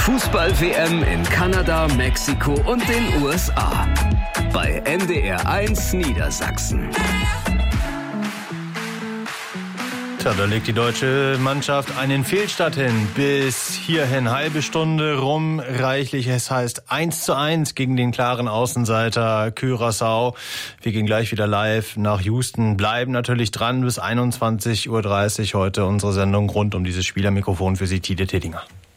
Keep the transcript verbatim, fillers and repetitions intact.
Fußball-W M in Kanada, Mexiko und den U S A. Bei N D R eins Niedersachsen. Tja, da legt die deutsche Mannschaft einen Fehlstart hin. Bis hierhin halbe Stunde rum, reichlich. Es heißt eins zu eins gegen den klaren Außenseiter Curaçao. Wir gehen gleich wieder live nach Houston. Bleiben natürlich dran bis einundzwanzig Uhr dreißig heute unsere Sendung rund um dieses Spiel. Am Mikrofon für Sie Tide Tedinger.